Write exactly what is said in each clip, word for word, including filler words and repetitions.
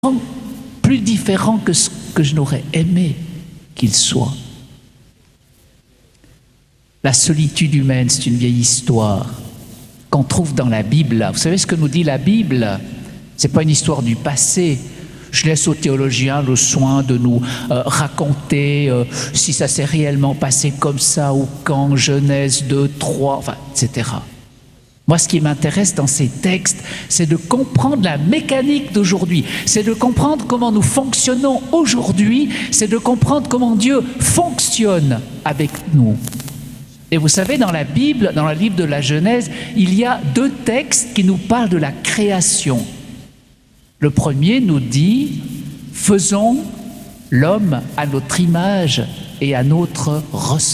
plus différent que ce que je n'aurais aimé qu'il soit. La solitude humaine, c'est une vieille histoire qu'on trouve dans la Bible. Vous savez ce que nous dit la Bible? Ce n'est pas une histoire du passé. Je laisse aux théologiens le soin de nous euh, raconter euh, si ça s'est réellement passé comme ça ou quand, Genèse deux, trois, enfin, et cetera. Moi, ce qui m'intéresse dans ces textes, c'est de comprendre la mécanique d'aujourd'hui, c'est de comprendre comment nous fonctionnons aujourd'hui, c'est de comprendre comment Dieu fonctionne avec nous. Et vous savez, dans la Bible, dans le livre de la Genèse, il y a deux textes qui nous parlent de la création. Le premier nous dit « Faisons l'homme à notre image et à notre ressemblance ».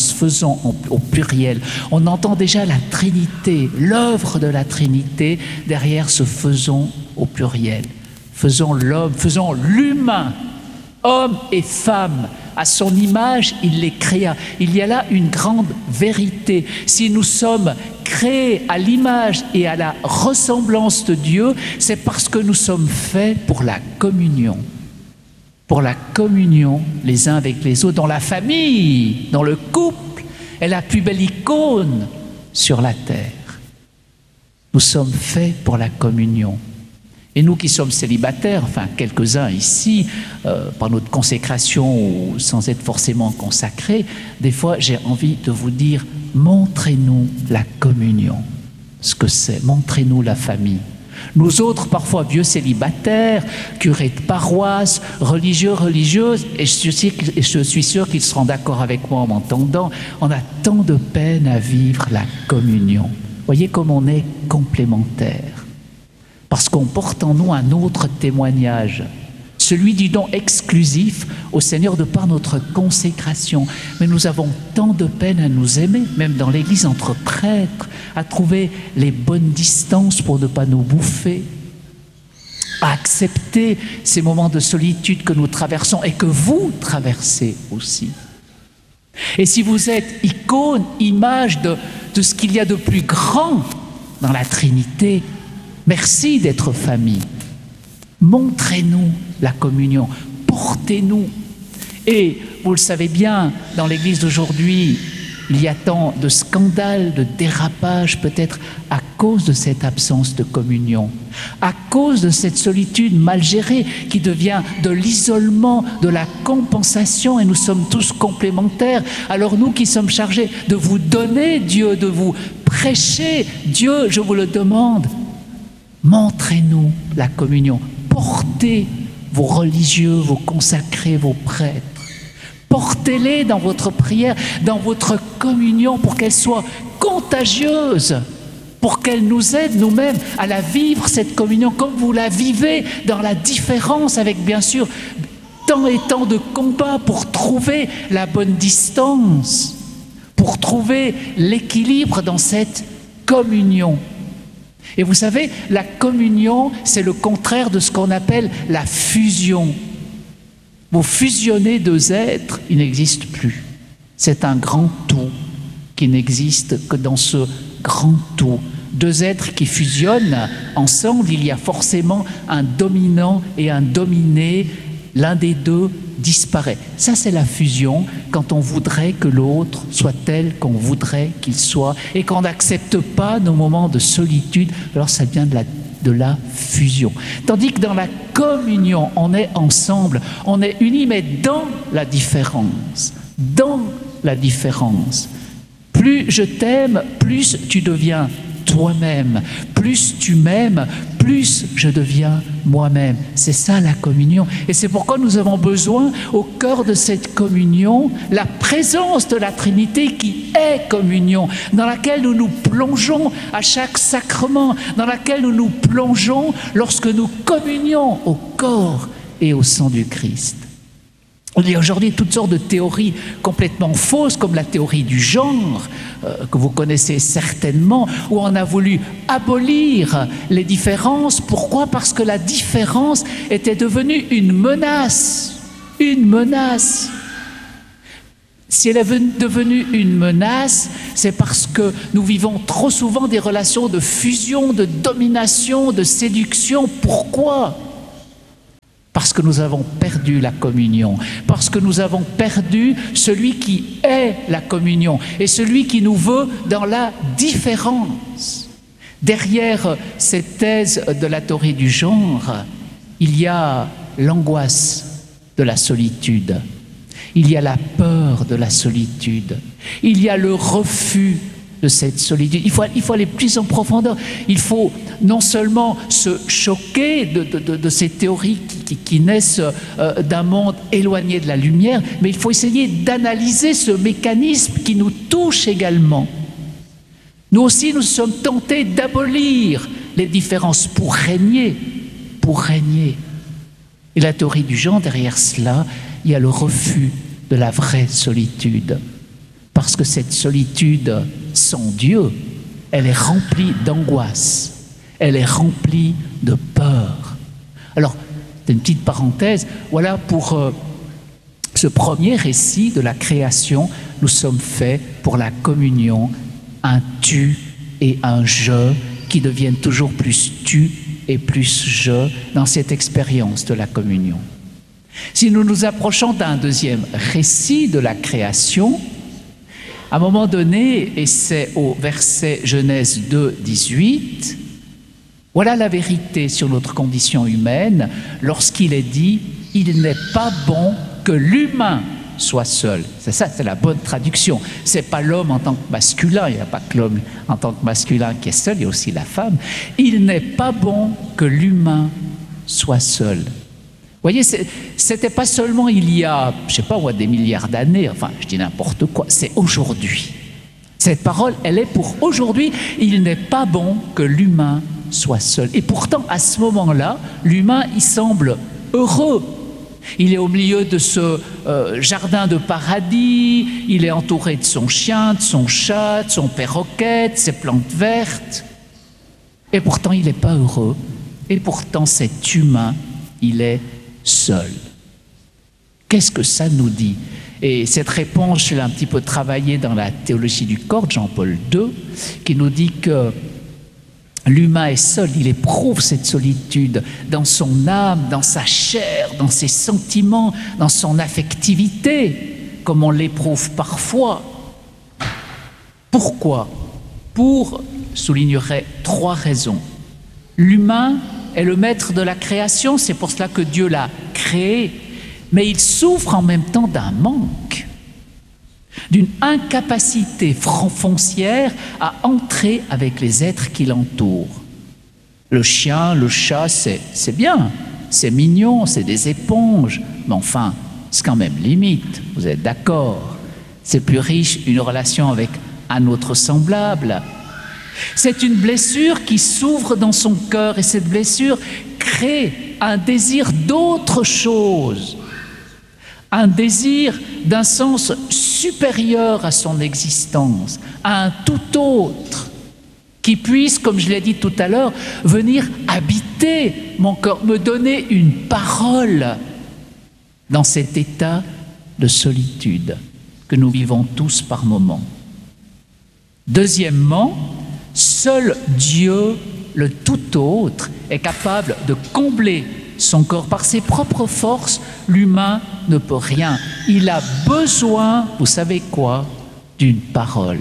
Faisons au pluriel. On entend déjà la Trinité, l'œuvre de la Trinité derrière ce « faisons » au pluriel. Faisons l'homme, faisons l'humain, homme et femme. À son image, il les créa. Il y a là une grande vérité. Si nous sommes créés à l'image et à la ressemblance de Dieu, c'est parce que nous sommes faits pour la communion. Pour la communion les uns avec les autres, dans la famille, dans le couple, est la plus belle icône sur la terre. Nous sommes faits pour la communion. Et nous qui sommes célibataires, enfin quelques-uns ici, euh, par notre consécration ou sans être forcément consacrés, des fois j'ai envie de vous dire, montrez-nous la communion, ce que c'est, montrez-nous la famille. Nous autres, parfois vieux célibataires, curés de paroisse, religieux, religieuses, et je suis, et je suis sûr qu'ils seront d'accord avec moi en m'entendant, on a tant de peine à vivre la communion. Voyez comme on est complémentaires. Parce qu'on porte en nous un autre témoignage, celui du don exclusif au Seigneur de par notre consécration. Mais nous avons tant de peine à nous aimer, même dans l'Église entre prêtres, à trouver les bonnes distances pour ne pas nous bouffer, à accepter ces moments de solitude que nous traversons et que vous traversez aussi. Et si vous êtes icône, image de, de ce qu'il y a de plus grand dans la Trinité, merci d'être famille. Montrez-nous la communion. Portez-nous. Et vous le savez bien, dans l'Église d'aujourd'hui, il y a tant de scandales, de dérapages, peut-être à cause de cette absence de communion, à cause de cette solitude mal gérée qui devient de l'isolement, de la compensation, et nous sommes tous complémentaires. Alors nous qui sommes chargés de vous donner Dieu, de vous prêcher Dieu, je vous le demande, montrez-nous la communion. Portez vos religieux, vos consacrés, vos prêtres. Portez-les dans votre prière, dans votre communion pour qu'elle soit contagieuse, pour qu'elle nous aide nous-mêmes à la vivre, cette communion, comme vous la vivez dans la différence, avec bien sûr tant et tant de combats pour trouver la bonne distance, pour trouver l'équilibre dans cette communion. Et vous savez, la communion, c'est le contraire de ce qu'on appelle la fusion. Vous fusionnez deux êtres, ils n'existent plus. C'est un grand tout qui n'existe que dans ce grand tout. Deux êtres qui fusionnent ensemble, il y a forcément un dominant et un dominé. L'un des deux disparaît. Ça, c'est la fusion, quand on voudrait que l'autre soit tel qu'on voudrait qu'il soit et qu'on n'accepte pas nos moments de solitude, alors ça vient de la, de la fusion. Tandis que dans la communion, on est ensemble, on est unis, mais dans la différence. Dans la différence. Plus je t'aime, plus tu deviens toi-même. Plus tu m'aimes, plus je deviens moi-même. C'est ça la communion. Et c'est pourquoi nous avons besoin, au cœur de cette communion, la présence de la Trinité qui est communion, dans laquelle nous nous plongeons à chaque sacrement, dans laquelle nous nous plongeons lorsque nous communions au corps et au sang du Christ. Il y a aujourd'hui toutes sortes de théories complètement fausses, comme la théorie du genre, euh, que vous connaissez certainement, où on a voulu abolir les différences. Pourquoi? Parce que la différence était devenue une menace. Une menace. Si elle est devenue une menace, c'est parce que nous vivons trop souvent des relations de fusion, de domination, de séduction. Pourquoi? parce que nous avons perdu la communion, parce que nous avons perdu celui qui est la communion et celui qui nous veut dans la différence. Derrière cette thèse de la théorie du genre, il y a l'angoisse de la solitude, il y a la peur de la solitude, il y a le refus de cette solitude. Il faut, il faut aller plus en profondeur. Il faut non seulement se choquer de, de, de, de ces théories qui, qui, qui naissent euh, d'un monde éloigné de la lumière, mais il faut essayer d'analyser ce mécanisme qui nous touche également. Nous aussi, nous sommes tentés d'abolir les différences pour régner, pour régner. Et la théorie du genre, derrière cela, il y a le refus de la vraie solitude. Parce que cette solitude sans Dieu, elle est remplie d'angoisse, elle est remplie de peur. Alors, c'est une petite parenthèse, voilà pour euh, ce premier récit de la création, nous sommes faits pour la communion, un tu et un je qui deviennent toujours plus tu et plus je dans cette expérience de la communion. Si nous nous approchons d'un deuxième récit de la création, à un moment donné, et c'est au verset Genèse deux, dix-huit, voilà la vérité sur notre condition humaine lorsqu'il est dit « Il n'est pas bon que l'humain soit seul ». C'est ça, c'est la bonne traduction. Ce n'est pas l'homme en tant que masculin, il n'y a pas que l'homme en tant que masculin qui est seul, il y a aussi la femme. « Il n'est pas bon que l'humain soit seul ». Vous voyez, ce n'était pas seulement il y a, je ne sais pas, ouais, des milliards d'années, enfin, je dis n'importe quoi, c'est aujourd'hui. Cette parole, elle est pour aujourd'hui. Il n'est pas bon que l'humain soit seul. Et pourtant, à ce moment-là, l'humain, il semble heureux. Il est au milieu de ce euh, jardin de paradis, il est entouré de son chien, de son chat, de son perroquet, de ses plantes vertes. Et pourtant, il n'est pas heureux. Et pourtant, cet humain, il est seul. Qu'est-ce que ça nous dit? Et cette réponse, je l'ai un petit peu travaillée dans la théologie du corps de Jean-Paul deux, qui nous dit que l'humain est seul, il éprouve cette solitude dans son âme, dans sa chair, dans ses sentiments, dans son affectivité, comme on l'éprouve parfois. Pourquoi? Pour, soulignerait trois raisons. L'humain est le maître de la création, c'est pour cela que Dieu l'a créé, mais il souffre en même temps d'un manque, d'une incapacité foncière à entrer avec les êtres qui l'entourent. Le chien, le chat, c'est bien, c'est mignon, c'est des éponges, mais enfin, c'est quand même limite, vous êtes d'accord? C'est plus riche une relation avec un autre semblable. C'est une blessure qui s'ouvre dans son cœur et cette blessure crée un désir d'autre chose, un désir d'un sens supérieur à son existence, à un tout autre, qui puisse, comme je l'ai dit tout à l'heure, venir habiter mon cœur, me donner une parole dans cet état de solitude que nous vivons tous par moments. Deuxièmement, seul Dieu, le tout autre, est capable de combler son corps par ses propres forces. L'humain ne peut rien. Il a besoin, vous savez quoi? D'une parole,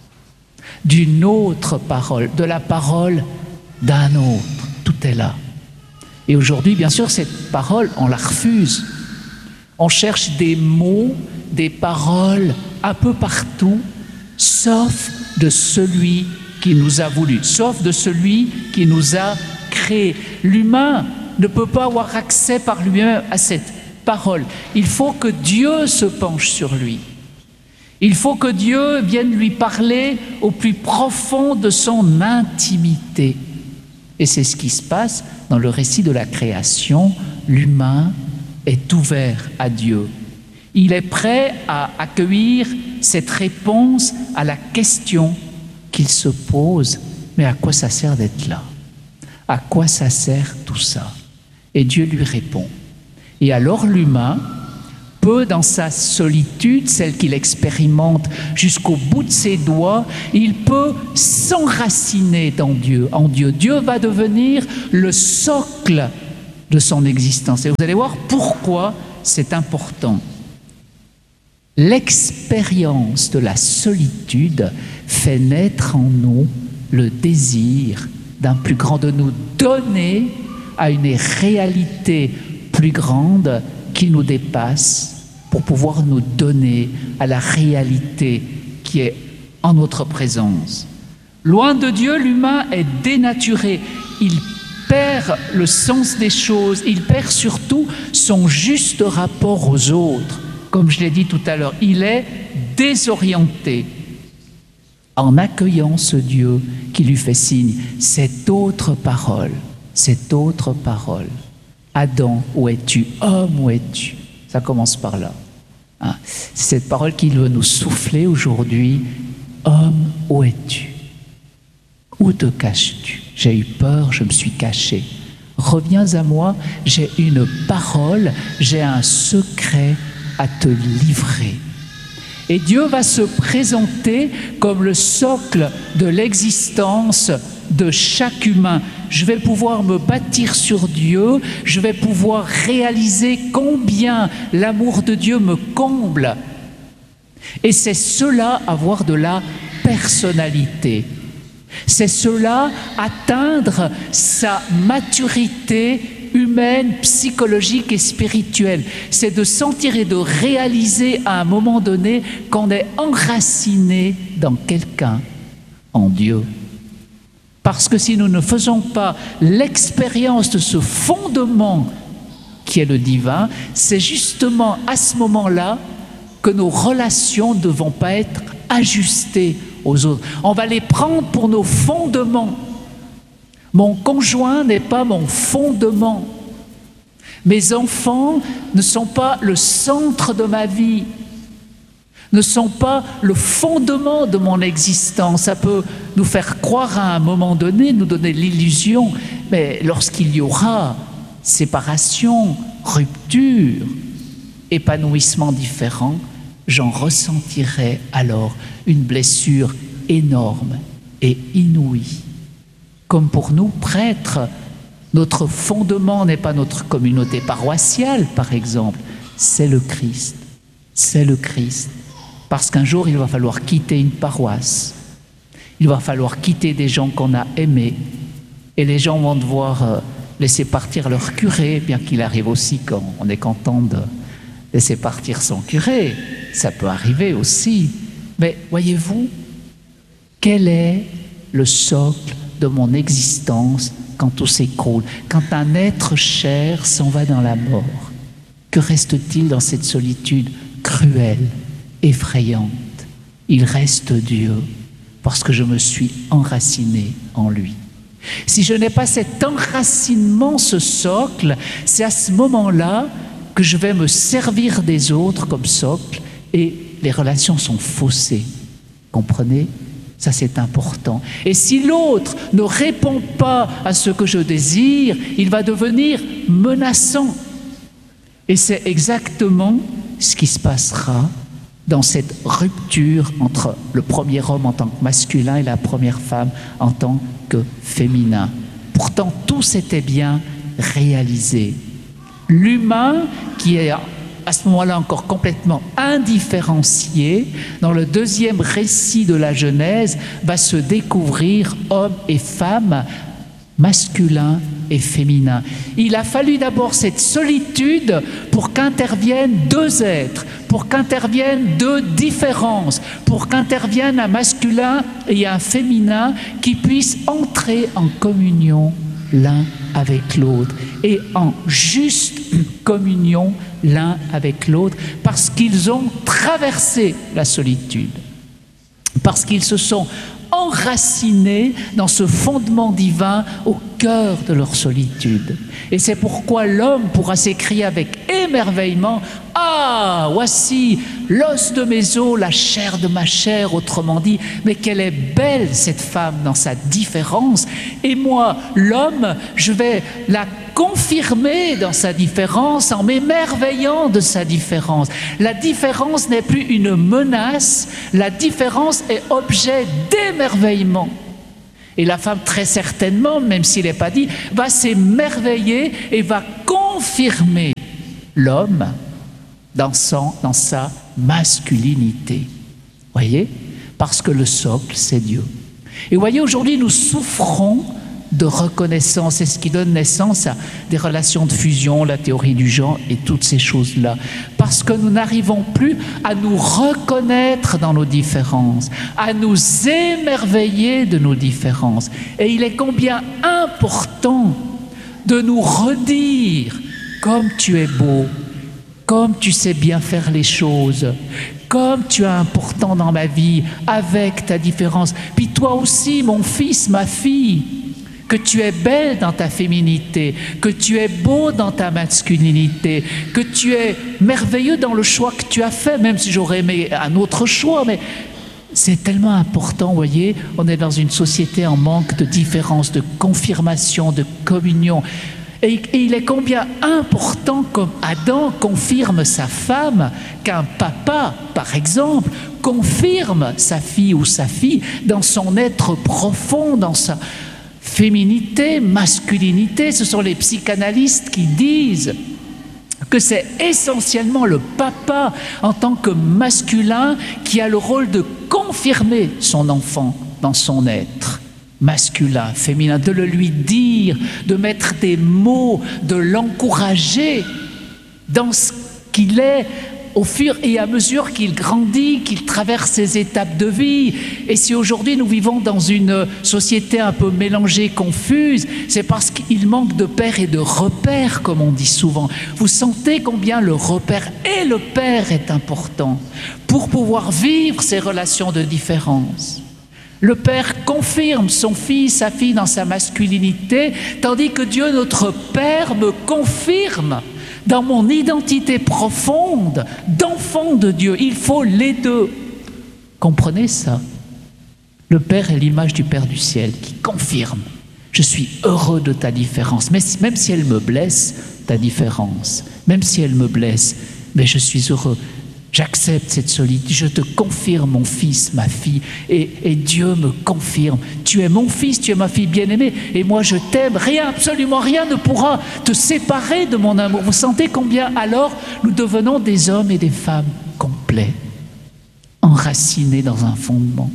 d'une autre parole, de la parole d'un autre. Tout est là. Et aujourd'hui, bien sûr, cette parole, on la refuse. On cherche des mots, des paroles un peu partout, sauf de celui qui nous a voulu, sauf de celui qui nous a créé. L'humain ne peut pas avoir accès par lui-même à cette parole. Il faut que Dieu se penche sur lui. Il faut que Dieu vienne lui parler au plus profond de son intimité. Et c'est ce qui se passe dans le récit de la création. L'humain est ouvert à Dieu. Il est prêt à accueillir cette réponse à la question qu'il se pose, mais à quoi ça sert d'être là? À quoi ça sert tout ça? Et Dieu lui répond. Et alors l'humain peut, dans sa solitude, celle qu'il expérimente jusqu'au bout de ses doigts, il peut s'enraciner dans Dieu, en Dieu. Dieu va devenir le socle de son existence. Et vous allez voir pourquoi c'est important. L'expérience de la solitude fait naître en nous le désir d'un plus grand, de nous donner à une réalité plus grande qui nous dépasse pour pouvoir nous donner à la réalité qui est en notre présence. Loin de Dieu, l'humain est dénaturé. Il perd le sens des choses. Il perd surtout son juste rapport aux autres. Comme je l'ai dit tout à l'heure, il est désorienté. En accueillant ce Dieu qui lui fait signe, cette autre parole, cette autre parole. Adam, où es-tu? Homme, où es-tu? Ça commence par là. Hein? C'est cette parole qui veut nous souffler aujourd'hui. Homme, où es-tu? Où te caches-tu? J'ai eu peur, je me suis caché. Reviens à moi, j'ai une parole, j'ai un secret à te livrer. Et Dieu va se présenter comme le socle de l'existence de chaque humain. Je vais pouvoir me bâtir sur Dieu, je vais pouvoir réaliser combien l'amour de Dieu me comble. Et c'est cela, avoir de la personnalité. C'est cela, atteindre sa maturité humaine, psychologique et spirituelle. C'est de sentir et de réaliser à un moment donné qu'on est enraciné dans quelqu'un, en Dieu. Parce que si nous ne faisons pas l'expérience de ce fondement qui est le divin, c'est justement à ce moment-là que nos relations ne vont pas être ajustées aux autres. On va les prendre pour nos fondements. Mon conjoint n'est pas mon fondement. Mes enfants ne sont pas le centre de ma vie, ne sont pas le fondement de mon existence. Ça peut nous faire croire à un moment donné, nous donner l'illusion, mais lorsqu'il y aura séparation, rupture, épanouissement différent, j'en ressentirai alors une blessure énorme et inouïe. Comme pour nous, prêtres, notre fondement n'est pas notre communauté paroissiale, par exemple, c'est le Christ. C'est le Christ. Parce qu'un jour, il va falloir quitter une paroisse. Il va falloir quitter des gens qu'on a aimés. Et les gens vont devoir laisser partir leur curé, bien qu'il arrive aussi quand on est content de laisser partir son curé. Ça peut arriver aussi. Mais voyez-vous, quel est le socle de mon existence quand tout s'écroule, quand un être cher s'en va dans la mort? Que reste-t-il dans cette solitude cruelle, effrayante? Il reste Dieu, parce que je me suis enraciné en lui. Si je n'ai pas cet enracinement, ce socle, c'est à ce moment-là que je vais me servir des autres comme socle et les relations sont faussées. Comprenez? Ça, c'est important. Et si l'autre ne répond pas à ce que je désire, il va devenir menaçant. Et c'est exactement ce qui se passera dans cette rupture entre le premier homme en tant que masculin et la première femme en tant que féminin. Pourtant, tout s'était bien réalisé. L'humain, qui est à ce moment-là encore complètement indifférencié, dans le deuxième récit de la Genèse, va se découvrir homme et femme, masculin et féminin. Il a fallu d'abord cette solitude pour qu'interviennent deux êtres, pour qu'interviennent deux différences, pour qu'intervienne un masculin et un féminin qui puissent entrer en communion l'un avec l'autre et en juste communion l'un avec l'autre, parce qu'ils ont traversé la solitude, parce qu'ils se sont enracinés dans ce fondement divin au cœur de leur solitude. Et c'est pourquoi l'homme pourra s'écrier avec émerveillement: « Ah, voici l'os de mes os, la chair de ma chair », autrement dit, mais qu'elle est belle cette femme dans sa différence, et moi, l'homme, je vais la confirmer dans sa différence en m'émerveillant de sa différence. La différence n'est plus une menace, la différence est objet d'émerveillement. Et la femme, très certainement, même s'il n'est pas dit, va s'émerveiller et va confirmer l'homme dans, son, dans sa masculinité. Voyez? Parce que le socle, c'est Dieu. Et vous voyez, aujourd'hui, nous souffrons de reconnaissance. C'est ce qui donne naissance à des relations de fusion, la théorie du genre et toutes ces choses-là. Parce que nous n'arrivons plus à nous reconnaître dans nos différences, à nous émerveiller de nos différences. Et il est combien important de nous redire « comme tu es beau ». Comme tu sais bien faire les choses, comme tu es important dans ma vie, avec ta différence. Puis toi aussi, mon fils, ma fille, que tu es belle dans ta féminité, que tu es beau dans ta masculinité, que tu es merveilleux dans le choix que tu as fait, même si j'aurais aimé un autre choix, mais c'est tellement important, vous voyez, on est dans une société en manque de différence, de confirmation, de communion. Et il est combien important, comme Adam confirme sa femme, qu'un papa, par exemple, confirme sa fille ou sa fille dans son être profond, dans sa féminité, masculinité. Ce sont les psychanalystes qui disent que c'est essentiellement le papa, en tant que masculin, qui a le rôle de confirmer son enfant dans son être. Masculin, féminin, de le lui dire, de mettre des mots, de l'encourager dans ce qu'il est au fur et à mesure qu'il grandit, qu'il traverse ses étapes de vie. Et si aujourd'hui nous vivons dans une société un peu mélangée, confuse, c'est parce qu'il manque de père et de repère, comme on dit souvent. Vous sentez combien le repère et le père est important pour pouvoir vivre ces relations de différence. Le Père confirme son fils, sa fille dans sa masculinité, tandis que Dieu, notre Père, me confirme dans mon identité profonde d'enfant de Dieu. Il faut les deux. Comprenez ça? Le Père est l'image du Père du ciel qui confirme. Je suis heureux de ta différence, mais même si elle me blesse, ta différence, même si elle me blesse, mais je suis heureux. J'accepte cette solitude, je te confirme mon fils, ma fille, et, et Dieu me confirme, tu es mon fils, tu es ma fille bien-aimée, et moi je t'aime, rien, absolument rien ne pourra te séparer de mon amour. Vous sentez combien alors nous devenons des hommes et des femmes complets, enracinés dans un fondement,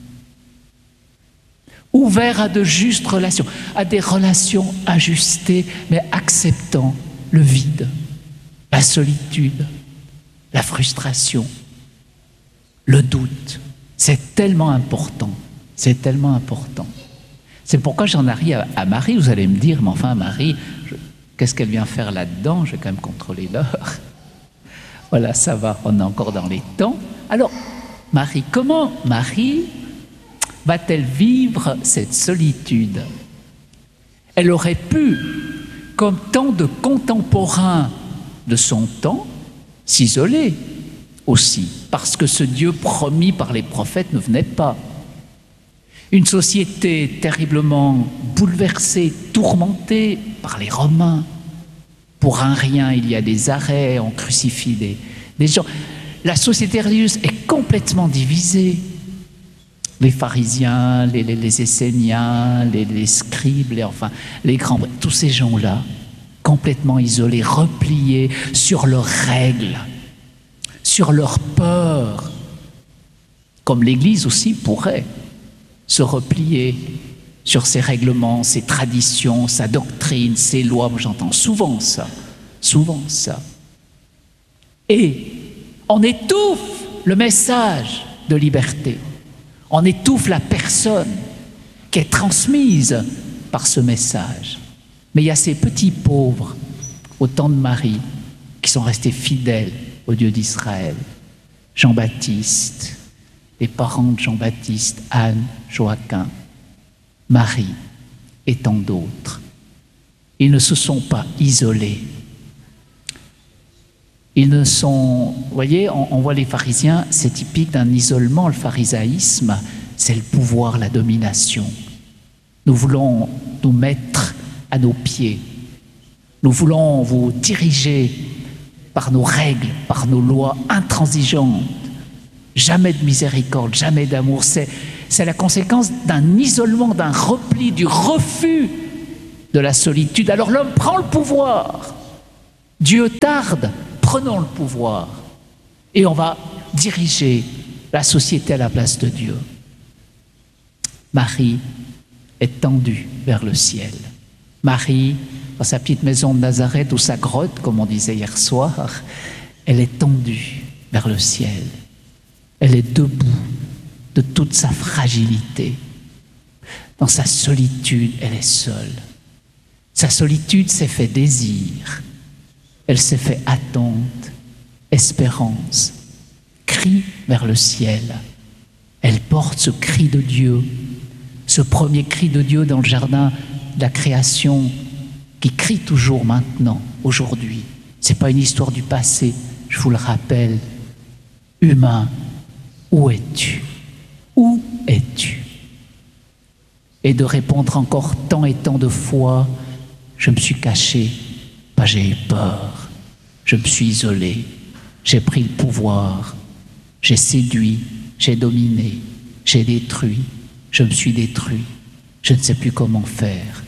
ouverts à de justes relations, à des relations ajustées, mais acceptant le vide, la solitude, la frustration, le doute. C'est tellement important, c'est tellement important. C'est pourquoi j'en arrive à, à Marie. Vous allez me dire, mais enfin Marie, je, qu'est-ce qu'elle vient faire là-dedans? Je vais quand même contrôler l'heure. Voilà, ça va, on est encore dans les temps. Alors, Marie, comment Marie va-t-elle vivre cette solitude? Elle aurait pu, comme tant de contemporains de son temps, s'isoler aussi, parce que ce Dieu promis par les prophètes ne venait pas. Une société terriblement bouleversée, tourmentée par les Romains. Pour un rien, il y a des arrêts, on crucifie des, des gens. La société religieuse est complètement divisée. Les pharisiens, les, les, les esséniens, les, les scribes, les, enfin, les grands, tous ces gens-là, complètement isolés, repliés sur leurs règles, sur leurs peurs, comme l'Église aussi pourrait se replier sur ses règlements, ses traditions, sa doctrine, ses lois. Moi, j'entends souvent ça, souvent ça. Et on étouffe le message de liberté, on étouffe la personne qui est transmise par ce message. Mais il y a ces petits pauvres, au temps de Marie, qui sont restés fidèles au Dieu d'Israël. Jean-Baptiste, les parents de Jean-Baptiste, Anne, Joachim, Marie et tant d'autres. Ils ne se sont pas isolés. Ils ne sont... Vous voyez, on, on voit les pharisiens, c'est typique d'un isolement, le pharisaïsme, c'est le pouvoir, la domination. Nous voulons nous mettre à nos pieds. Nous voulons vous diriger par nos règles, par nos lois intransigeantes. Jamais de miséricorde, jamais d'amour. C'est c'est la conséquence d'un isolement, d'un repli, du refus de la solitude. Alors l'homme prend le pouvoir. Dieu tarde, prenons le pouvoir. Et on va diriger la société à la place de Dieu. Marie est tendue vers le ciel. Marie, dans sa petite maison de Nazareth ou sa grotte, comme on disait hier soir, elle est tendue vers le ciel. Elle est debout de toute sa fragilité. Dans sa solitude, elle est seule. Sa solitude s'est fait désir. Elle s'est fait attente, espérance, cri vers le ciel. Elle porte ce cri de Dieu, ce premier cri de Dieu dans le jardin de la création, qui crie toujours maintenant, aujourd'hui. Ce n'est pas une histoire du passé, je vous le rappelle. Humain, où es-tu? Où es-tu? Et de répondre encore tant et tant de fois, je me suis caché, pas j'ai eu peur, je me suis isolé, j'ai pris le pouvoir, j'ai séduit, j'ai dominé, j'ai détruit, je me suis détruit, je ne sais plus comment faire.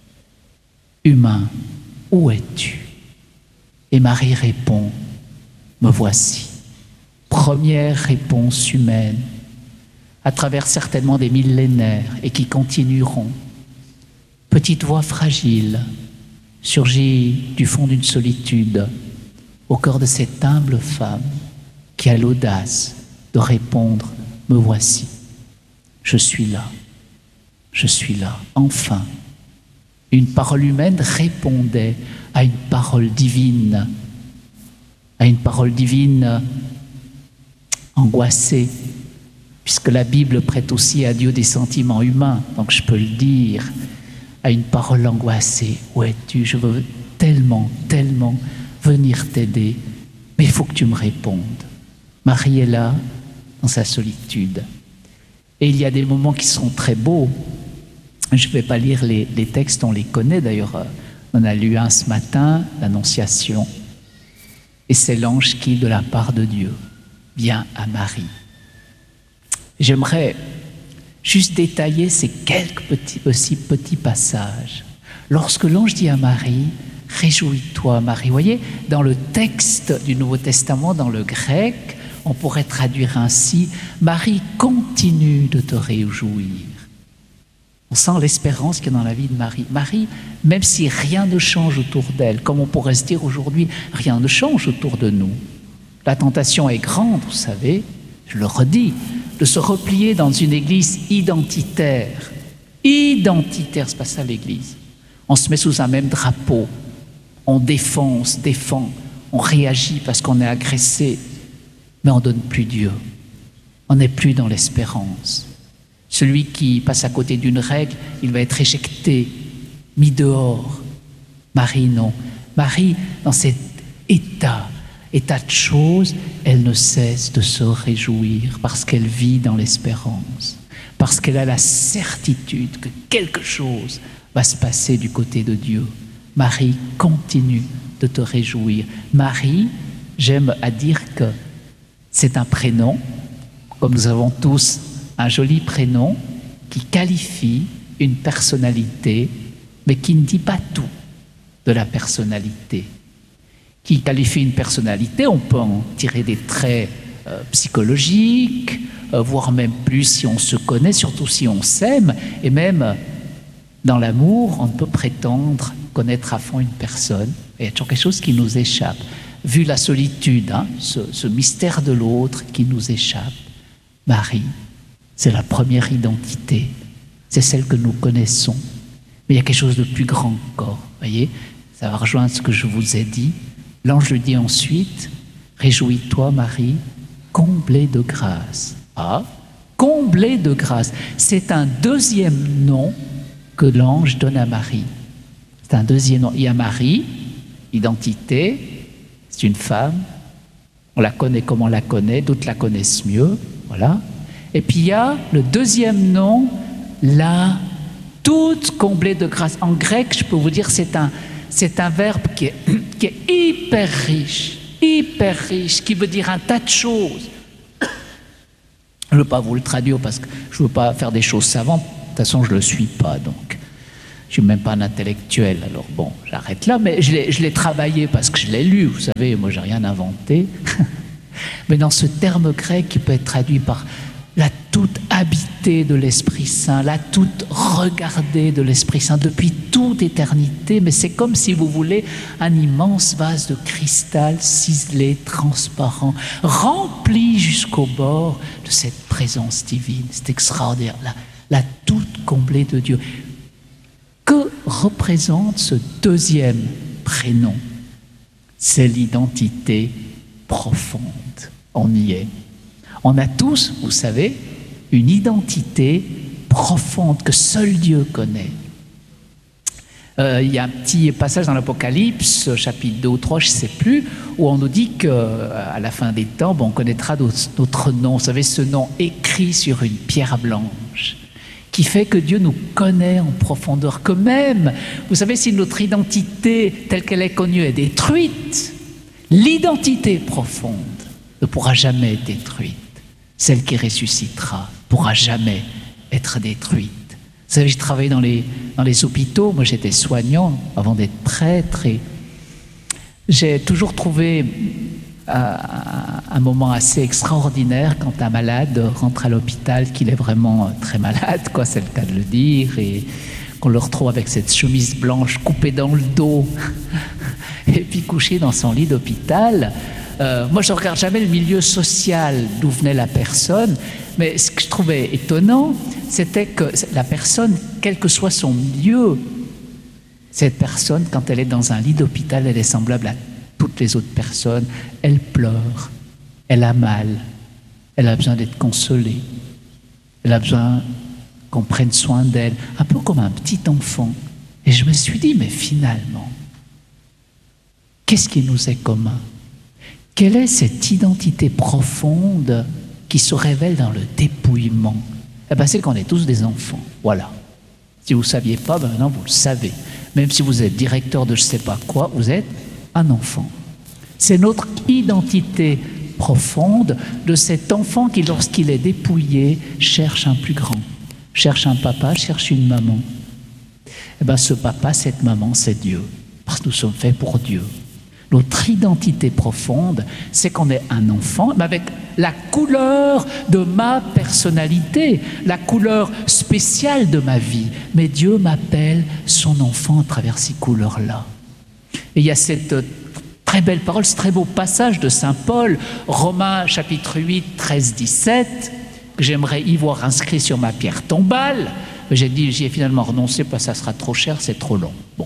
Humain, où es-tu? Et Marie répond, me voici. Première réponse humaine, à travers certainement des millénaires et qui continueront. Petite voix fragile surgit du fond d'une solitude au cœur de cette humble femme qui a l'audace de répondre, me voici, je suis là, je suis là. Enfin, une parole humaine répondait à une parole divine, à une parole divine angoissée, puisque la Bible prête aussi à Dieu des sentiments humains, donc je peux le dire, à une parole angoissée. Où es-tu? Je veux tellement, tellement venir t'aider, mais il faut que tu me répondes. Marie est là, dans sa solitude. Et il y a des moments qui sont très beaux. Je ne vais pas lire les, les textes, on les connaît d'ailleurs. On en a lu un ce matin, l'Annonciation. Et c'est l'ange qui, de la part de Dieu, vient à Marie. J'aimerais juste détailler ces quelques petits, aussi petits passages. Lorsque l'ange dit à Marie, « Réjouis-toi, Marie ». Vous voyez, dans le texte du Nouveau Testament, dans le grec, on pourrait traduire ainsi, « Marie, continue de te réjouir ». On sent l'espérance qu'il y a dans la vie de Marie. Marie, même si rien ne change autour d'elle, comme on pourrait se dire aujourd'hui, rien ne change autour de nous. La tentation est grande, vous savez, je le redis, de se replier dans une église identitaire. Identitaire, c'est pas ça l'église. On se met sous un même drapeau, on défend, on se défend, on réagit parce qu'on est agressé, mais on ne donne plus Dieu. On n'est plus dans l'espérance. Celui qui passe à côté d'une règle, il va être éjecté, mis dehors. Marie, non. Marie, dans cet état, état de choses, elle ne cesse de se réjouir parce qu'elle vit dans l'espérance, parce qu'elle a la certitude que quelque chose va se passer du côté de Dieu. Marie, continue de te réjouir. Marie, j'aime à dire que c'est un prénom, comme nous avons tous un joli prénom qui qualifie une personnalité, mais qui ne dit pas tout de la personnalité. Qui qualifie une personnalité, on peut en tirer des traits euh, psychologiques, euh, voire même plus si on se connaît, surtout si on s'aime, et même dans l'amour, on ne peut prétendre connaître à fond une personne. Il y a toujours quelque chose qui nous échappe. Vu la solitude, hein, ce, ce mystère de l'autre qui nous échappe, Marie, c'est la première identité, c'est celle que nous connaissons. Mais il y a quelque chose de plus grand encore, voyez, ça va rejoindre ce que je vous ai dit. L'ange dit ensuite, « Réjouis-toi, Marie, comblée de grâce. » Ah, comblée de grâce. C'est un deuxième nom que l'ange donne à Marie. C'est un deuxième nom. Il y a Marie, identité, c'est une femme, on la connaît comme on la connaît, d'autres la connaissent mieux, voilà. Et puis il y a le deuxième nom, la toute comblée de grâce. En grec, je peux vous dire, c'est un, c'est un verbe qui est, qui est hyper riche, hyper riche, qui veut dire un tas de choses. Je ne veux pas vous le traduire parce que je ne veux pas faire des choses savantes. De toute façon, je ne le suis pas, donc je ne suis même pas un intellectuel. Alors bon, j'arrête là, mais je l'ai, je l'ai travaillé parce que je l'ai lu. Vous savez, moi, je n'ai rien inventé. Mais dans ce terme grec qui peut être traduit par la toute habitée de l'Esprit Saint, la toute regardée de l'Esprit Saint depuis toute éternité, mais c'est comme si vous voulez un immense vase de cristal ciselé, transparent, rempli jusqu'au bord de cette présence divine. C'est extraordinaire, la, la toute comblée de Dieu. Que représente ce deuxième prénom? C'est l'identité profonde. On y est. On a tous, vous savez, une identité profonde que seul Dieu connaît. Euh, il y a un petit passage dans l'Apocalypse, chapitre deux ou trois, je ne sais plus, où on nous dit qu'à la fin des temps, bon, on connaîtra notre nom. Vous savez, ce nom écrit sur une pierre blanche, qui fait que Dieu nous connaît en profondeur. Que même, vous savez, si notre identité telle qu'elle est connue est détruite, l'identité profonde ne pourra jamais être détruite. Celle qui ressuscitera ne pourra jamais être détruite. Vous savez, j'ai travaillé dans les, dans les hôpitaux. Moi, j'étais soignant avant d'être prêtre. Et j'ai toujours trouvé euh, un moment assez extraordinaire quand un malade rentre à l'hôpital, qu'il est vraiment très malade, quoi, c'est le cas de le dire, et qu'on le retrouve avec cette chemise blanche coupée dans le dos et puis couché dans son lit d'hôpital. Euh, moi, je ne regarde jamais le milieu social d'où venait la personne, mais ce que je trouvais étonnant, c'était que la personne, quel que soit son milieu, cette personne, quand elle est dans un lit d'hôpital, elle est semblable à toutes les autres personnes. Elle pleure, elle a mal, elle a besoin d'être consolée, elle a besoin qu'on prenne soin d'elle, un peu comme un petit enfant. Et je me suis dit, mais finalement, qu'est-ce qui nous est commun? Quelle est cette identité profonde qui se révèle dans le dépouillement? Eh bien, c'est qu'on est tous des enfants. Voilà. Si vous ne saviez pas, ben maintenant vous le savez. Même si vous êtes directeur de je ne sais pas quoi, vous êtes un enfant. C'est notre identité profonde de cet enfant qui, lorsqu'il est dépouillé, cherche un plus grand, cherche un papa, cherche une maman. Eh bien, ce papa, cette maman, c'est Dieu. Parce que nous sommes faits pour Dieu. Notre identité profonde, c'est qu'on est un enfant, mais avec la couleur de ma personnalité, la couleur spéciale de ma vie. Mais Dieu m'appelle son enfant à travers ces couleurs-là. Et il y a cette très belle parole, ce très beau passage de saint Paul, Romains chapitre huit, treize, dix-sept, que j'aimerais y voir inscrit sur ma pierre tombale. Mais j'ai dit, j'y ai finalement renoncé parce que ça sera trop cher, c'est trop long. Bon.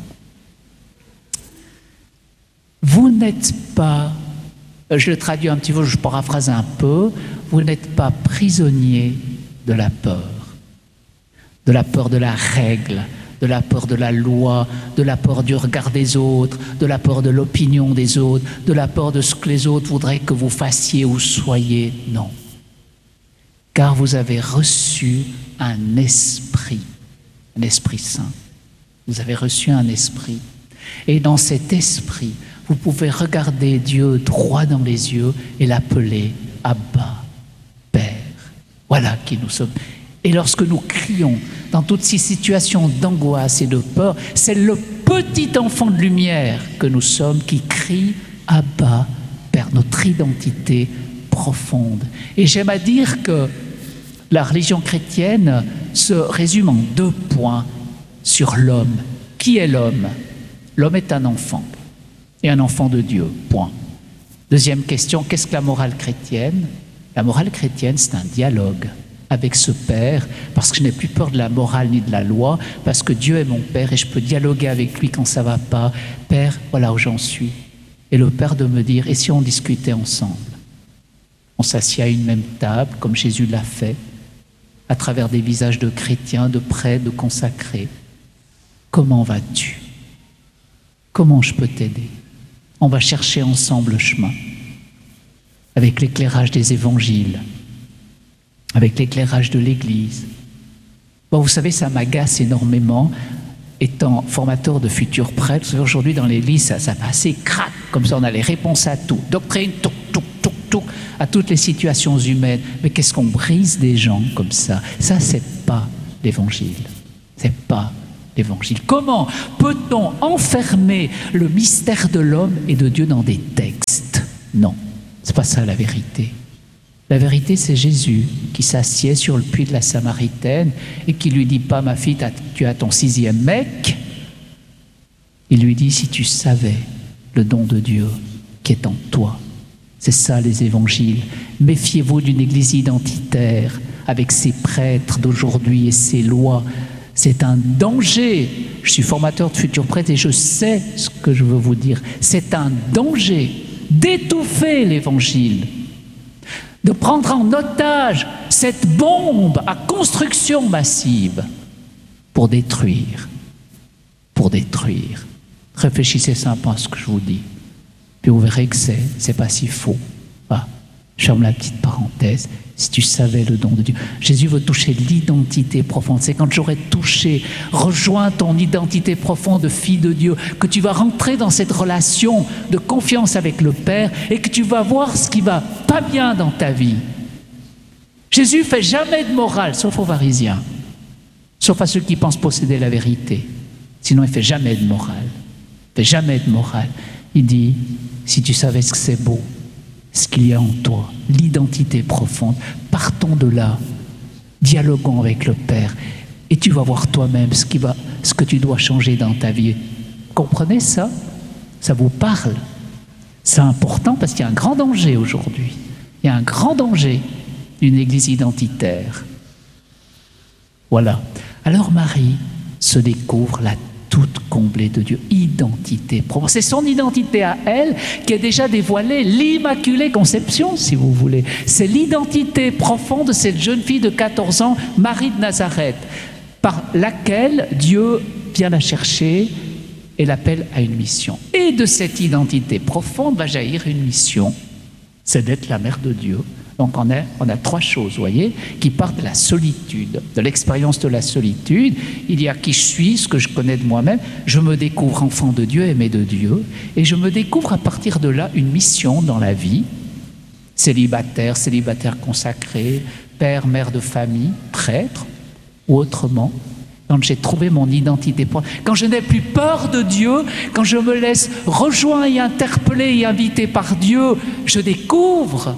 Vous n'êtes pas, je le traduis un petit peu, je paraphrase un peu, vous n'êtes pas prisonnier de la peur, de la peur de la règle, de la peur de la loi, de la peur du regard des autres, de la peur de l'opinion des autres, de la peur de ce que les autres voudraient que vous fassiez ou soyez. Non. Car vous avez reçu un esprit, un esprit saint. Vous avez reçu un esprit. Et dans cet esprit, vous pouvez regarder Dieu droit dans les yeux et l'appeler Abba, Père. Voilà qui nous sommes. Et lorsque nous crions dans toutes ces situations d'angoisse et de peur, c'est le petit enfant de lumière que nous sommes qui crie Abba, Père, notre identité profonde. Et j'aime à dire que la religion chrétienne se résume en deux points sur l'homme. Qui est l'homme? L'homme est un enfant. Et un enfant de Dieu, point. Deuxième question, qu'est-ce que la morale chrétienne? La morale chrétienne, c'est un dialogue avec ce Père, parce que je n'ai plus peur de la morale ni de la loi, parce que Dieu est mon Père et je peux dialoguer avec lui quand ça ne va pas. Père, voilà où j'en suis. Et le Père de me dire, et si on discutait ensemble? On s'assied à une même table, comme Jésus l'a fait, à travers des visages de chrétiens, de prêtres, de consacrés. Comment vas-tu? Comment je peux t'aider? On va chercher ensemble le chemin, avec l'éclairage des évangiles, avec l'éclairage de l'Église. Bon, vous savez, ça m'agace énormément, étant formateur de futurs prêtres. Vous savez, aujourd'hui, dans l'Église, ça, ça passait crac, comme ça, on a les réponses à tout. Doctrine, tout, tout, tout, tout, à toutes les situations humaines. Mais qu'est-ce qu'on brise des gens comme ça? Ça, c'est pas l'évangile. C'est pas l'évangile. Comment peut-on enfermer le mystère de l'homme et de Dieu dans des textes? Non, c'est pas ça la vérité. La vérité, c'est Jésus qui s'assied sur le puits de la Samaritaine et qui lui dit pas, ma fille, tu as ton sixième mec. Il lui dit, si tu savais le don de Dieu qui est en toi. C'est ça les évangiles. Méfiez-vous d'une église identitaire avec ses prêtres d'aujourd'hui et ses lois. C'est un danger. Je suis formateur de futurs prêtres et je sais ce que je veux vous dire. C'est un danger d'étouffer l'évangile, de prendre en otage cette bombe à construction massive pour détruire, pour détruire. Réfléchissez simplement à ce que je vous dis, puis vous verrez que c'est, c'est pas si faux. Ah, je ferme la petite parenthèse. Si tu savais le don de Dieu. Jésus veut toucher l'identité profonde. C'est quand j'aurai touché, rejoint ton identité profonde de fille de Dieu, que tu vas rentrer dans cette relation de confiance avec le Père et que tu vas voir ce qui va pas bien dans ta vie. Jésus fait jamais de morale, sauf aux pharisiens, sauf à ceux qui pensent posséder la vérité. Sinon, il fait jamais de morale. Il fait jamais de morale. Il dit, si tu savais ce que c'est beau, ce qu'il y a en toi, l'identité profonde, partons de là, dialoguons avec le Père, et tu vas voir toi-même ce, qui va, ce que tu dois changer dans ta vie. Comprenez ça? Ça vous parle? C'est important parce qu'il y a un grand danger aujourd'hui. Il y a un grand danger d'une église identitaire. Voilà. Alors Marie se découvre la toute comblée de Dieu, identité profonde. C'est son identité à elle qui est déjà dévoilée, l'Immaculée Conception, si vous voulez. C'est l'identité profonde de cette jeune fille de quatorze ans, Marie de Nazareth, par laquelle Dieu vient la chercher et l'appelle à une mission. Et de cette identité profonde va jaillir une mission, c'est d'être la mère de Dieu. Donc on a, on a trois choses, vous voyez, qui partent de la solitude, de l'expérience de la solitude. Il y a qui je suis, ce que je connais de moi-même. Je me découvre enfant de Dieu, aimé de Dieu. Et je me découvre à partir de là une mission dans la vie. Célibataire, célibataire consacré, père, mère de famille, prêtre, ou autrement. Quand j'ai trouvé mon identité, quand je n'ai plus peur de Dieu, quand je me laisse rejoindre et interpeller et inviter par Dieu, je découvre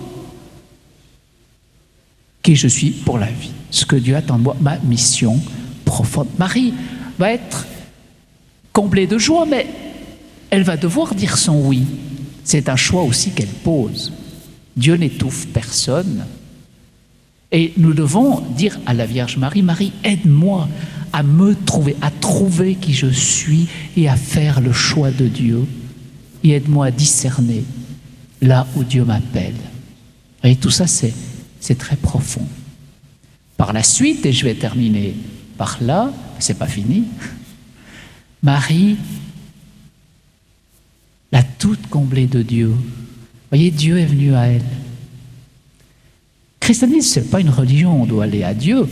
qui je suis pour la vie, ce que Dieu attend de moi, ma mission profonde. Marie va être comblée de joie, mais elle va devoir dire son oui. C'est un choix aussi qu'elle pose. Dieu n'étouffe personne. Et nous devons dire à la Vierge Marie, Marie, aide-moi à me trouver, à trouver qui je suis et à faire le choix de Dieu. Et aide-moi à discerner là où Dieu m'appelle. Et tout ça, c'est C'est très profond. Par la suite, et je vais terminer par là, c'est pas fini, Marie, la toute comblée de Dieu. Vous voyez, Dieu est venu à elle. Le christianisme, ce n'est pas une religion, on doit aller à Dieu.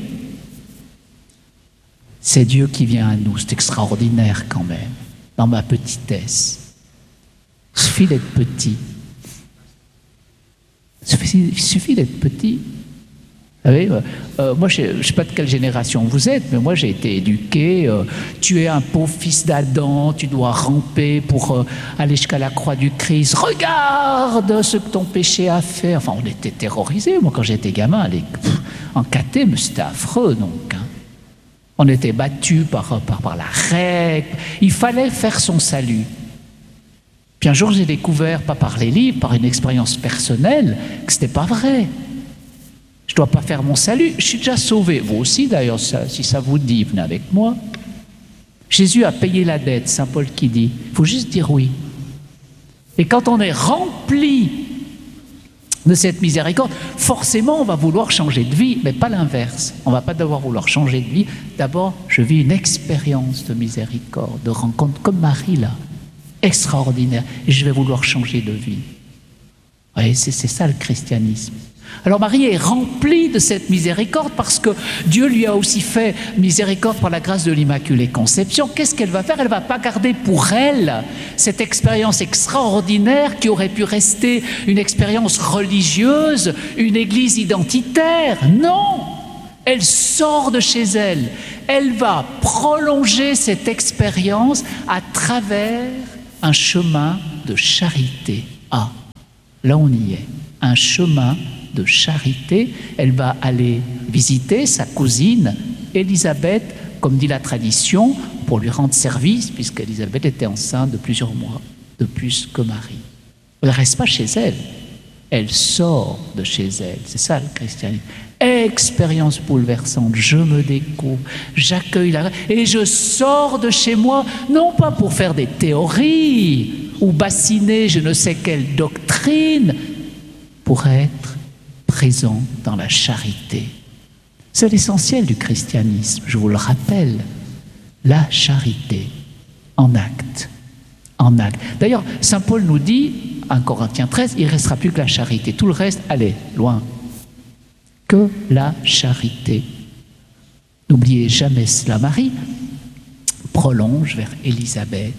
C'est Dieu qui vient à nous, c'est extraordinaire quand même, dans ma petitesse. Il suffit d'être petit. Il suffit, il suffit d'être petit. Vous savez, euh, moi, je ne sais pas de quelle génération vous êtes, mais moi, j'ai été éduqué. Euh, tu es un pauvre fils d'Adam, tu dois ramper pour euh, aller jusqu'à la croix du Christ. Regarde ce que ton péché a fait. Enfin, on était terrorisés. Moi, quand j'étais gamin, aller, pff, en caté, mais c'était affreux, donc. Hein. On était battus par, par, par la règle. Il fallait faire son salut. Puis un jour, j'ai découvert, pas par les livres, par une expérience personnelle, que ce n'était pas vrai. Je ne dois pas faire mon salut, je suis déjà sauvé. Vous aussi, d'ailleurs, ça, si ça vous dit, venez avec moi. Jésus a payé la dette, saint Paul qui dit. Il faut juste dire oui. Et quand on est rempli de cette miséricorde, forcément, on va vouloir changer de vie, mais pas l'inverse. On ne va pas devoir vouloir changer de vie. D'abord, je vis une expérience de miséricorde, de rencontre comme Marie, là. Extraordinaire, et je vais vouloir changer de vie. Oui, c'est ça le christianisme. Alors Marie est remplie de cette miséricorde parce que Dieu lui a aussi fait miséricorde par la grâce de l'Immaculée Conception. Qu'est-ce qu'elle va faire? Elle ne va pas garder pour elle cette expérience extraordinaire qui aurait pu rester une expérience religieuse, une église identitaire. Non! Elle sort de chez elle. Elle va prolonger cette expérience à travers un chemin de charité. Ah, là on y est. Un chemin de charité. Elle va aller visiter sa cousine Élisabeth, comme dit la tradition, pour lui rendre service, puisqu'Élisabeth était enceinte de plusieurs mois, de plus que Marie. Elle ne reste pas chez elle. Elle sort de chez elle. C'est ça le christianisme. Expérience bouleversante, je me découvre, j'accueille la... Et je sors de chez moi, non pas pour faire des théories ou bassiner je ne sais quelle doctrine, pour être présent dans la charité. C'est l'essentiel du christianisme, je vous le rappelle. La charité, en acte. En acte. D'ailleurs, saint Paul nous dit, en Corinthiens treize, il ne restera plus que la charité. Tout le reste, allez, loin. Que la charité. N'oubliez jamais cela. Marie prolonge vers Élisabeth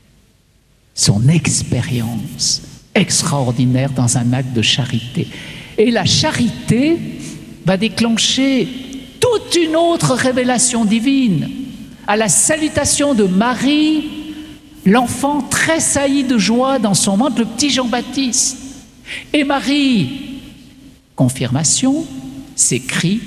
son expérience extraordinaire dans un acte de charité. Et la charité va déclencher toute une autre révélation divine. À la salutation de Marie, l'enfant tressaillit de joie dans son ventre, le petit Jean-Baptiste. Et Marie, confirmation, s'écrie: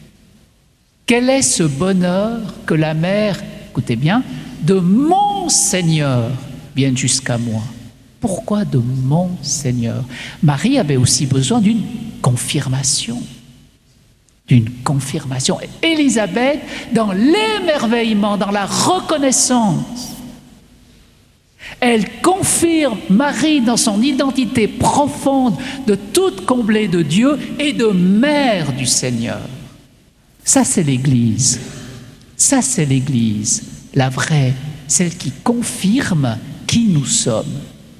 quel est ce bonheur que la mère, écoutez bien, de mon Seigneur vienne jusqu'à moi. Pourquoi de mon Seigneur? Marie avait aussi besoin d'une confirmation. D'une confirmation. Élisabeth, dans l'émerveillement, dans la reconnaissance, elle confirme Marie dans son identité profonde de toute comblée de Dieu et de mère du Seigneur. Ça, c'est l'Église. Ça, c'est l'Église, la vraie, celle qui confirme qui nous sommes.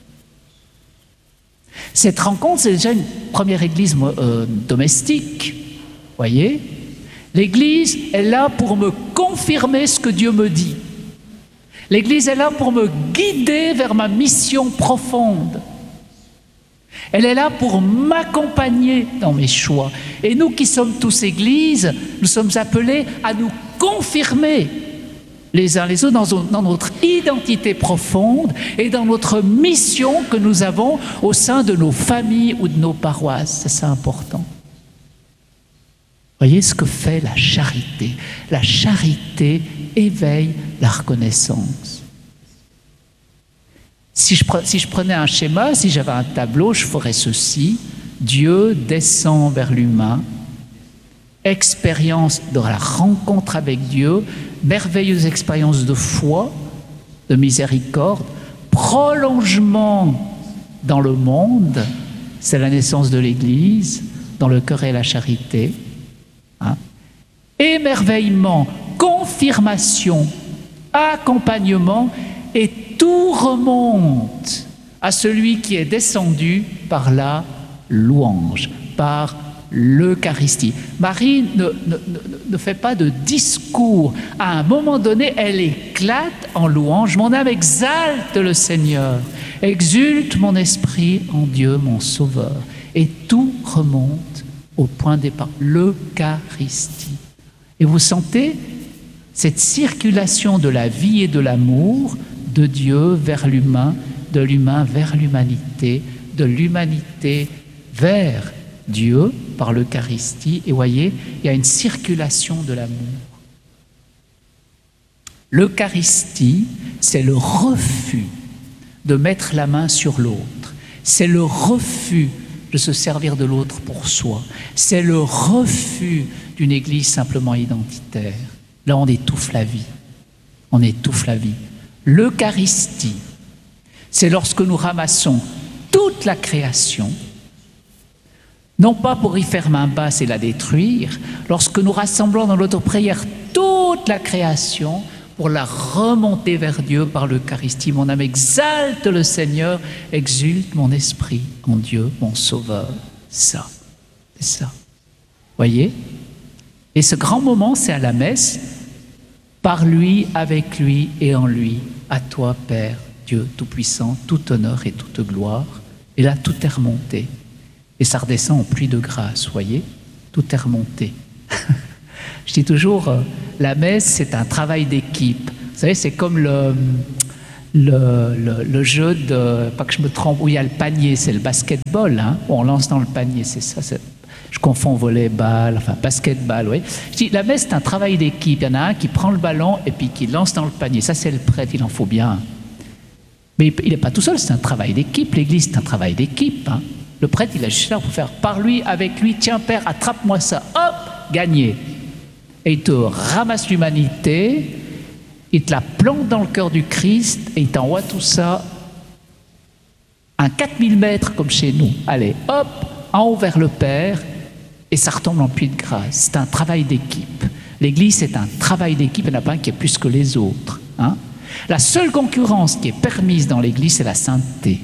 Cette rencontre, c'est déjà une première église euh, domestique. Voyez, l'église est là pour me confirmer ce que Dieu me dit. L'église est là pour me guider vers ma mission profonde. Elle est là pour m'accompagner dans mes choix. Et nous qui sommes tous églises, nous sommes appelés à nous confirmer les uns les autres dans, dans notre identité profonde et dans notre mission que nous avons au sein de nos familles ou de nos paroisses. C'est important. Voyez ce que fait la charité. La charité éveille la reconnaissance. Si je, si je prenais un schéma, si j'avais un tableau, je ferais ceci. Dieu descend vers l'humain. Expérience de la rencontre avec Dieu, merveilleuse expérience de foi, de miséricorde, prolongement dans le monde, c'est la naissance de l'Église, dans le cœur et la charité. Hein? Émerveillement, confirmation, accompagnement, et tout remonte à celui qui est descendu par la louange, par l'Eucharistie. Marie ne, ne, ne fait pas de discours. À un moment donné, elle éclate en louange. Mon âme exalte le Seigneur. Exulte mon esprit en Dieu, mon Sauveur. Et tout remonte au point de départ, l'Eucharistie. Et vous sentez cette circulation de la vie et de l'amour de Dieu vers l'humain, de l'humain vers l'humanité, de l'humanité vers Dieu par l'Eucharistie. Et voyez, il y a une circulation de l'amour. L'Eucharistie, c'est le refus de mettre la main sur l'autre. C'est le refus de se servir de l'autre pour soi. C'est le refus d'une Église simplement identitaire. Là, on étouffe la vie. On étouffe la vie. L'Eucharistie, c'est lorsque nous ramassons toute la création, non pas pour y faire main basse et la détruire, lorsque nous rassemblons dans notre prière toute la création pour la remonter vers Dieu par l'Eucharistie. Mon âme exalte le Seigneur, exulte mon esprit en Dieu, mon Sauveur. Ça, c'est ça. Voyez? Et ce grand moment, c'est à la messe, par lui, avec lui et en lui. À toi, Père, Dieu Tout-Puissant, tout honneur et toute gloire. Et là, tout est remonté. Et ça redescend en pluie de grâce, voyez? Tout est remonté. Je dis toujours, euh, la messe, c'est un travail d'équipe. Vous savez, c'est comme le, le, le, le jeu de, pas que je me trompe, où il y a le panier, c'est le basketball, hein, où on lance dans le panier, c'est ça. C'est, je confonds volleyball, enfin basketball, oui. Je dis, la messe, c'est un travail d'équipe. Il y en a un qui prend le ballon et puis qui lance dans le panier. Ça, c'est le prêtre, il en faut bien. Mais il n'est pas tout seul, c'est un travail d'équipe. L'Église, c'est un travail d'équipe. Hein. Le prêtre, il est juste là pour faire par lui, avec lui, tiens, Père, attrape-moi ça, hop, gagné. Et il te ramasse l'humanité, il te la plante dans le cœur du Christ et il t'envoie tout ça à quatre mille mètres comme chez nous. Allez, hop, en haut vers le Père et ça retombe en pluie de grâce. C'est un travail d'équipe. L'Église, c'est un travail d'équipe, il n'y en a pas un qui est plus que les autres. Hein. La seule concurrence qui est permise dans l'Église, c'est la sainteté.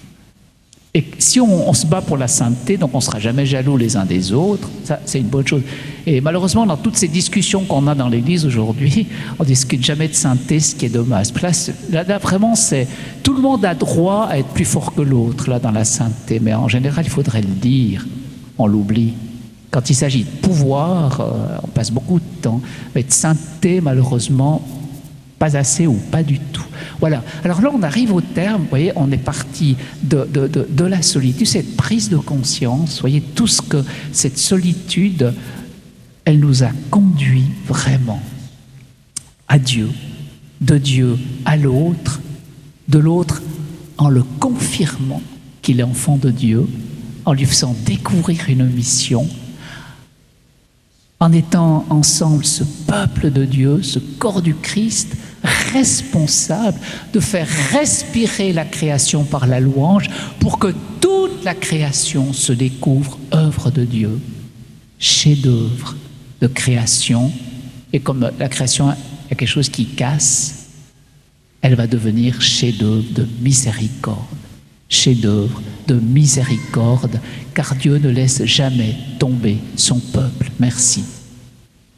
Et si on, on se bat pour la sainteté, donc on ne sera jamais jaloux les uns des autres, ça c'est une bonne chose. Et malheureusement, dans toutes ces discussions qu'on a dans l'Église aujourd'hui, on ne discute jamais de sainteté, ce qui est dommage. Là, là, là vraiment, c'est tout le monde a droit à être plus fort que l'autre là dans la sainteté, mais en général, il faudrait le dire, on l'oublie. Quand il s'agit de pouvoir, euh, on passe beaucoup de temps, mais de sainteté, malheureusement, pas assez ou pas du tout. Voilà. Alors là, on arrive au terme, vous voyez, on est parti de, de, de, de la solitude, cette prise de conscience, vous voyez, tout ce que cette solitude, elle nous a conduit vraiment à Dieu, de Dieu à l'autre, de l'autre en le confirmant qu'il est enfant de Dieu, en lui faisant découvrir une mission, en étant ensemble ce peuple de Dieu, ce corps du Christ, responsable de faire respirer la création par la louange pour que toute la création se découvre œuvre de Dieu, chef-d'œuvre de création. Et comme la création est quelque chose qui casse, elle va devenir chef-d'œuvre de miséricorde, chef-d'œuvre de miséricorde, car Dieu ne laisse jamais tomber son peuple. Merci.